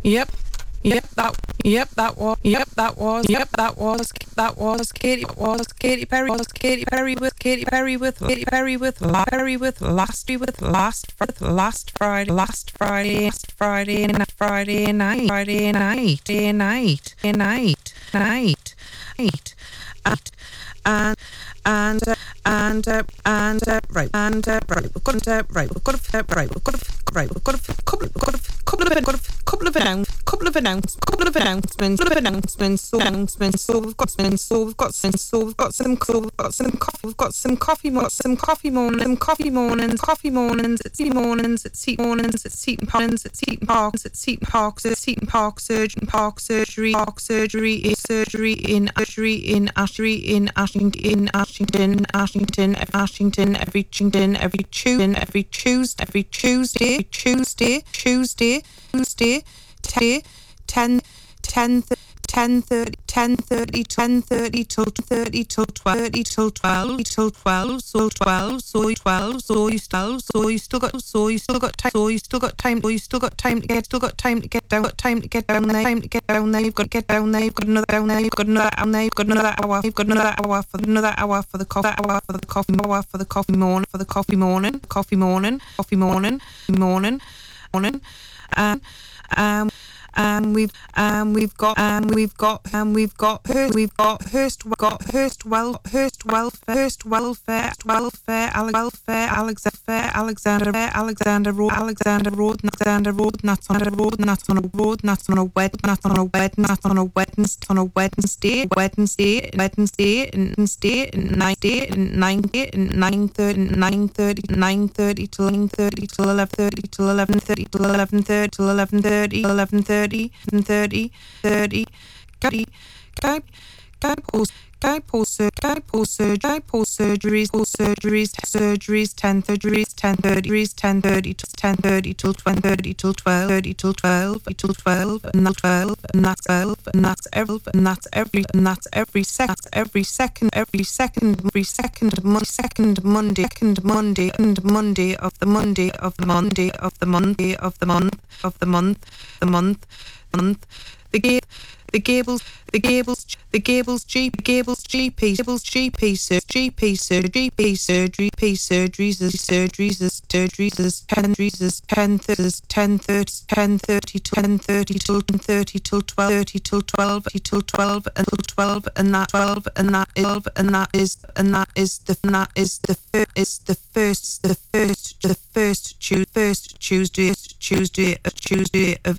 Yep. Katy Perry with last Friday night. Couple of announcements. So we've got some coffee mornings at Seton Park surgery in Ashington every Tuesday 10:30 till 12. So you still got time to get down there. You've got to get down there. You've got another hour for the coffee morning. We've got Hurst Welfare, Alexander Road, that's on a Wednesday, 9:30 till 11:30. Guy post surgeries 10:30 till 12, and that's every second Monday of the month. The Gables GP surgeries is 10:30 till 12 and that is the first Tuesday of